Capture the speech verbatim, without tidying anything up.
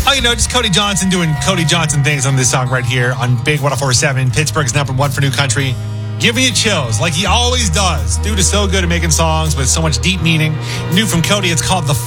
Oh, you know, just Cody Johnson doing Cody Johnson things on this song right here on Big one oh four point seven, Pittsburgh's number one for new country. Giving you chills like he always does. Dude is so good at making songs with so much deep meaning. New from Cody, it's called The